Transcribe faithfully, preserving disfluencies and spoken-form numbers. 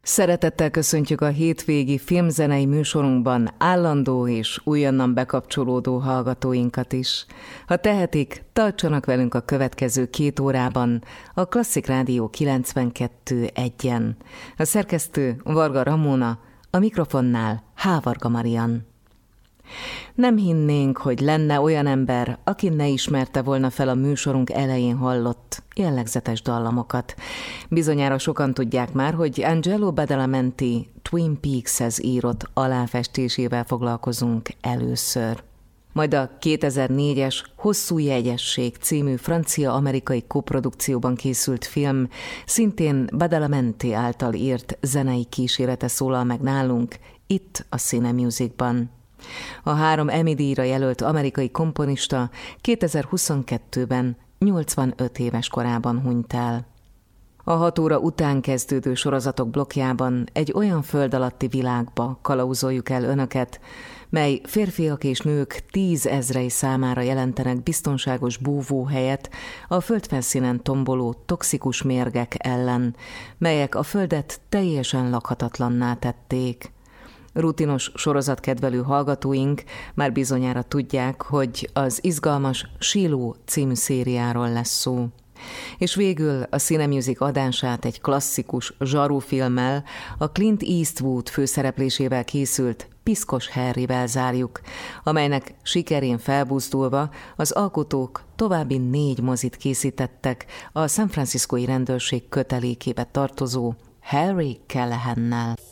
Szeretettel köszöntjük a hétvégi filmzenei műsorunkban állandó és újonnan bekapcsolódó hallgatóinkat is. Ha tehetik, tartsanak velünk a következő két órában a Klasszik Rádió kilencvenkettő egyen. A szerkesztő Varga Ramona, a mikrofonnál Hávarga Marian. Nem hinnénk, hogy lenne olyan ember, aki ne ismerte volna fel a műsorunk elején hallott jellegzetes dallamokat. Bizonyára sokan tudják már, hogy Angelo Badalamenti Twin Peaks-hez írott aláfestésével foglalkozunk először. Majd a kétezer-négyes Hosszú jegyesség című francia-amerikai koprodukcióban készült film szintén Badalamenti által írt zenei kísérete szólal meg nálunk, itt a Cine Musicban. A három Emmy-díjra jelölt amerikai komponista kétezer-huszonkettőben nyolcvanöt éves korában hunyt el. A hat óra után kezdődő sorozatok blokkjában egy olyan föld alatti világba kalauzoljuk el önöket, mely férfiak és nők tízezrei számára jelentenek biztonságos búvóhelyet a földfelszínen tomboló toxikus mérgek ellen, melyek a földet teljesen lakhatatlanná tették. Rutinos sorozatkedvelő hallgatóink már bizonyára tudják, hogy az izgalmas Shiloh című szériáról lesz szó. És végül a Cine Music adását egy klasszikus zsarufilmmel, a Clint Eastwood főszereplésével készült Piszkos Harryvel zárjuk, amelynek sikerén felbuzdulva az alkotók további négy mozit készítettek a San Franciscói rendőrség kötelékébe tartozó Harry Callahannel.